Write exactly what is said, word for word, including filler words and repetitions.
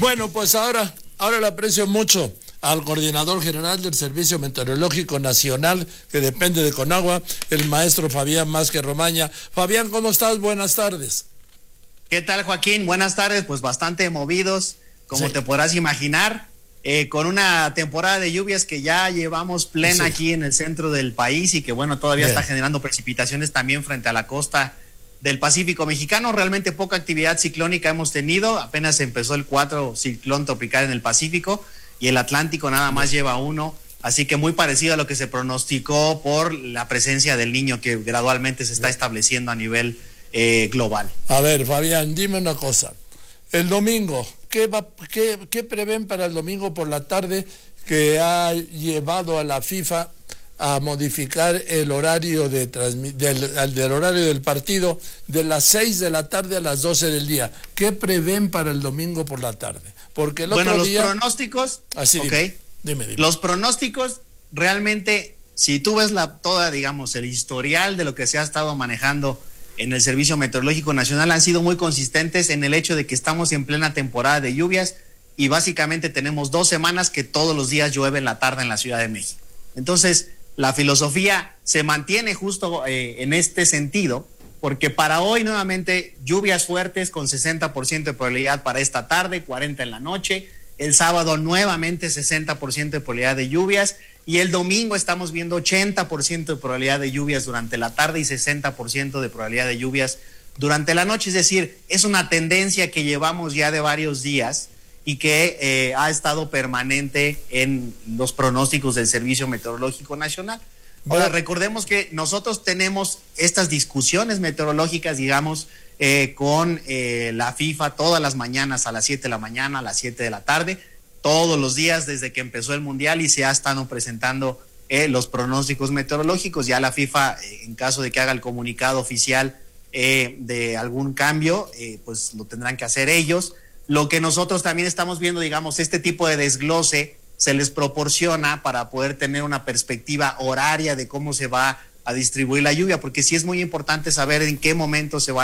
Bueno, pues ahora, ahora le aprecio mucho al coordinador general del Servicio Meteorológico Nacional, que depende de Conagua, el maestro Fabián Másquez Romaña. Fabián, ¿cómo estás? Buenas tardes. ¿Qué tal, Joaquín? Buenas tardes, pues bastante movidos, como sí. te podrás imaginar, eh, con una temporada de lluvias que ya llevamos plena sí. aquí en el centro del país y que, bueno, todavía Bien. está generando precipitaciones también frente a la costa del Pacífico mexicano. Realmente poca actividad ciclónica hemos tenido, apenas empezó el cuatro ciclón tropical en el Pacífico y el Atlántico nada más Bien. lleva uno, así que muy parecido a lo que se pronosticó por la presencia del Niño que gradualmente se está Bien. estableciendo a nivel eh, global. A ver, Fabián, dime una cosa. El domingo, ¿qué, va, qué, qué prevén para el domingo por la tarde que ha llevado a la FIFA a modificar el horario de transmi- del, del horario del partido de las seis de la tarde a las doce del día? ¿Qué prevén para el domingo por la tarde? Porque el bueno, otro los día... pronósticos, Así, okay. dime, dime, dime. Los pronósticos realmente, si tú ves la toda, digamos, el historial de lo que se ha estado manejando en el Servicio Meteorológico Nacional, han sido muy consistentes en el hecho de que estamos en plena temporada de lluvias y básicamente tenemos dos semanas que todos los días llueve en la tarde en la Ciudad de México. Entonces, la filosofía se mantiene justo eh, en este sentido, porque para hoy nuevamente lluvias fuertes con sesenta por ciento de probabilidad para esta tarde, cuarenta en la noche, el sábado nuevamente sesenta por ciento de probabilidad de lluvias y el domingo estamos viendo ochenta por ciento de probabilidad de lluvias durante la tarde y sesenta por ciento de probabilidad de lluvias durante la noche. Es decir, es una tendencia que llevamos ya de varios días y que eh, ha estado permanente en los pronósticos del Servicio Meteorológico Nacional. Ahora, recordemos que nosotros tenemos estas discusiones meteorológicas, digamos, eh, con eh, la FIFA todas las mañanas a las siete de la mañana, a las siete de la tarde, todos los días desde que empezó el Mundial y se ha estado presentando eh, los pronósticos meteorológicos. Ya la FIFA, eh, en caso de que haga el comunicado oficial eh, de algún cambio, eh, pues lo tendrán que hacer ellos. Lo que nosotros también estamos viendo, digamos, este tipo de desglose se les proporciona para poder tener una perspectiva horaria de cómo se va a distribuir la lluvia, porque sí es muy importante saber en qué momento se va